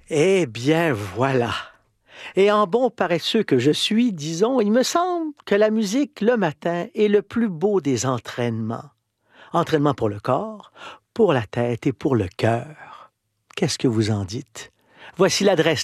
Eh bien, voilà. Et en bon paresseux que je suis, disons, il me semble que la musique, le matin, est le plus beau des entraînements. Entraînement pour le corps, pour la tête et pour le cœur. Qu'est-ce que vous en dites? Voici l'adresse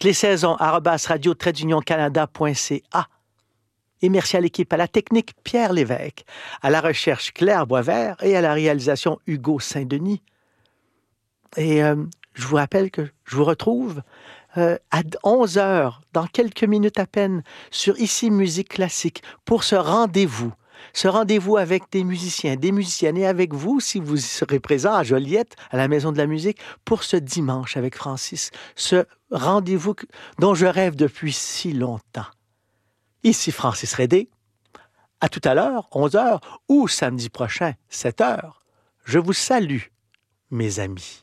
lessaisons@radio-canada.ca. Et merci à l'équipe, à la technique Pierre Lévesque, à la recherche Claire Boisvert et à la réalisation Hugo Saint-Denis. Et je vous rappelle que je vous retrouve à 11 heures, dans quelques minutes à peine, sur Ici Musique Classique, pour ce rendez-vous. Ce rendez-vous avec des musiciens, des musiciennes, et avec vous, si vous serez présent à Joliette, à la Maison de la musique, pour ce dimanche avec Francis. Ce rendez-vous dont je rêve depuis si longtemps. Ici Francis Redé. À tout à l'heure, 11 heures, ou samedi prochain, 7 heures. Je vous salue, mes amis.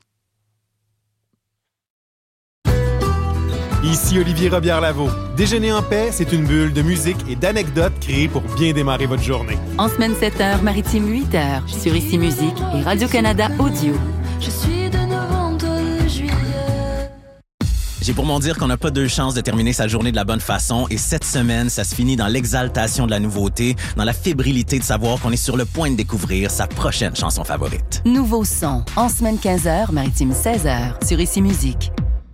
Ici Olivier Robillard-Lavaux. Déjeuner en paix, c'est une bulle de musique et d'anecdotes créées pour bien démarrer votre journée. En semaine 7h, maritime 8h, sur Ici Musique et Radio-Canada Audio. Je suis de novembre, de juillet. J'ai pour mon dire qu'on n'a pas deux chances de terminer sa journée de la bonne façon et cette semaine, ça se finit dans l'exaltation de la nouveauté, dans la fébrilité de savoir qu'on est sur le point de découvrir sa prochaine chanson favorite. Nouveau son, en semaine 15h, maritime 16h, sur Ici Musique.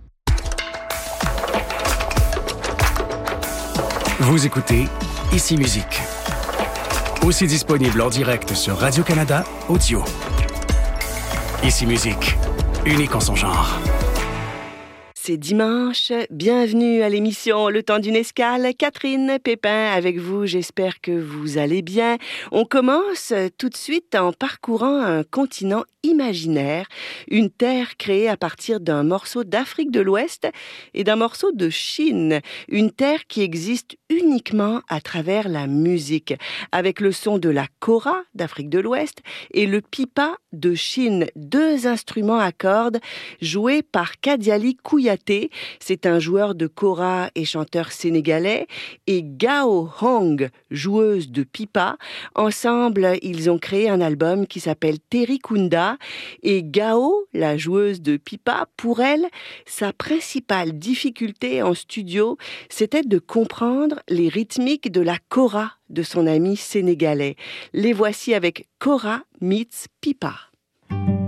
Vous écoutez Ici Musique. Aussi disponible en direct sur Radio-Canada Audio. Ici Musique, unique en son genre. C'est dimanche, bienvenue à l'émission Le Temps d'une escale. Catherine Pépin avec vous, j'espère que vous allez bien. On commence tout de suite en parcourant un continent imaginaire, une terre créée à partir d'un morceau d'Afrique de l'Ouest et d'un morceau de Chine, une terre qui existe uniquement à travers la musique, avec le son de la kora d'Afrique de l'Ouest et le pipa de Chine, deux instruments à cordes joués par Kadiali Kouyaté, c'est un joueur de kora et chanteur sénégalais, et Gao Hong, joueuse de pipa. Ensemble, ils ont créé un album qui s'appelle Terikunda. Et Gao, la joueuse de pipa, pour elle, sa principale difficulté en studio, c'était de comprendre les rythmiques de la kora de son ami sénégalais. Les voici avec Kora meets pipa.